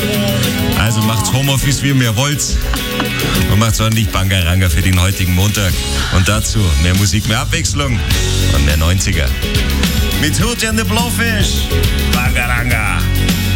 Also macht's Homeoffice, wie ihr wollt. Und macht's ordentlich Bangaranga für den heutigen Montag. Und dazu mehr Musik, mehr Abwechslung und mehr 90er. Mit Hootie and the Blowfish. Bangaranga.